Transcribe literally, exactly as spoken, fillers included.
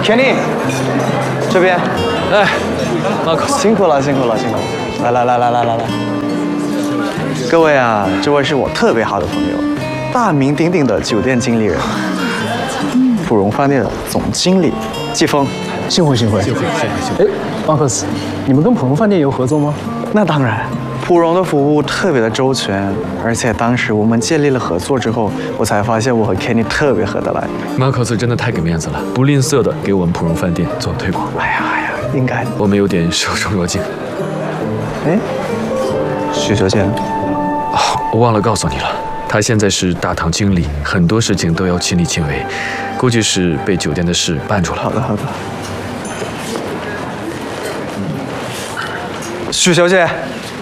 Kenny， 这边。 哎，马可， 辛苦了，辛苦了，辛苦了。来来来来来来来，各位啊，这位是我特别好的朋友，大名鼎鼎的酒店经理人，普荣饭店的总经理季风。 幸会幸会幸会幸会。哎，马克思，你们跟普荣饭店有合作吗？ 那当然。 普荣的服务特别的周全，而且当时我们建立了合作之后，我才发现我和 Kenny 特别合得来。 马克思真的太给面子了，不吝啬的给我们普荣饭店做推广。 哎呀哎呀，应该的。 我们有点受宠若惊。 哎，许小姐， 哦，我忘了告诉你了，他现在是大堂经理，很多事情都要亲力亲为，估计是被酒店的事绊住了。 好的好的。许小姐。